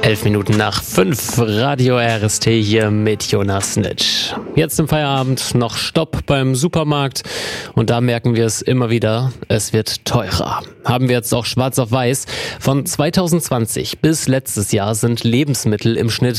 11:55, Radio RST hier mit Jonas Nitsch. Jetzt im Feierabend noch Stopp beim Supermarkt und da merken wir es immer wieder, es wird teurer. Haben wir jetzt auch schwarz auf weiß. Von 2020 bis letztes Jahr sind Lebensmittel im Schnitt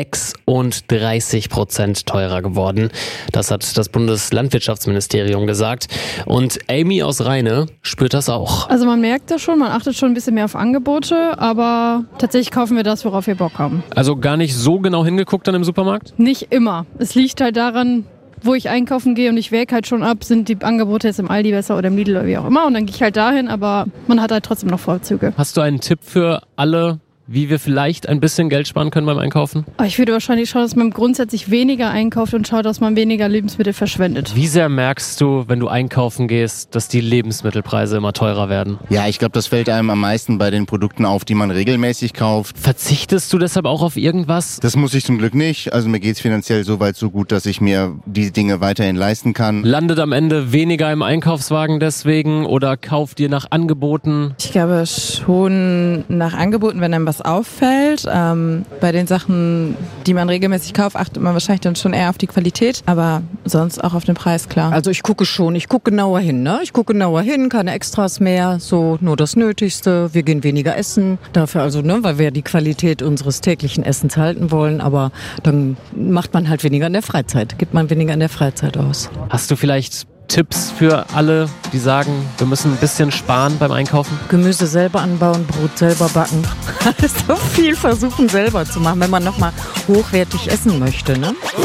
36% teurer geworden. Das hat das Bundeslandwirtschaftsministerium gesagt. Und Amy aus Rheine spürt das auch. Also man merkt das schon, man achtet schon ein bisschen mehr auf Angebote, aber tatsächlich kaufen wir das, worauf wir Bock haben. Also gar nicht so genau hingeguckt dann im Supermarkt? Nicht immer. Es liegt halt daran, wo ich einkaufen gehe und ich wäge halt schon ab, sind die Angebote jetzt im Aldi besser oder im Lidl oder wie auch immer und dann gehe ich halt dahin, aber man hat halt trotzdem noch Vorzüge. Hast du einen Tipp für alle, wie wir vielleicht ein bisschen Geld sparen können beim Einkaufen? Ich würde wahrscheinlich schauen, dass man grundsätzlich weniger einkauft und schaut, dass man weniger Lebensmittel verschwendet. Wie sehr merkst du, wenn du einkaufen gehst, dass die Lebensmittelpreise immer teurer werden? Ja, ich glaube, das fällt einem am meisten bei den Produkten auf, die man regelmäßig kauft. Verzichtest du deshalb auch auf irgendwas? Das muss ich zum Glück nicht. Also mir geht's finanziell so weit so gut, dass ich mir die Dinge weiterhin leisten kann. Landet am Ende weniger im Einkaufswagen deswegen oder kauft ihr nach Angeboten? Ich glaube schon nach Angeboten, wenn einem was auffällt. Bei den Sachen, die man regelmäßig kauft, achtet man wahrscheinlich dann schon eher auf die Qualität, aber sonst auch auf den Preis, klar. Also ich gucke genauer hin, ne? Ich gucke genauer hin, keine Extras mehr, so nur das Nötigste. Wir gehen weniger essen, dafür also, ne, weil wir die Qualität unseres täglichen Essens halten wollen, aber dann macht man halt weniger in der Freizeit, gibt man weniger in der Freizeit aus. Hast du vielleicht Tipps für alle, die sagen, wir müssen ein bisschen sparen beim Einkaufen? Gemüse selber anbauen, Brot selber backen. So viel versuchen selber zu machen, wenn man nochmal hochwertig essen möchte, ne?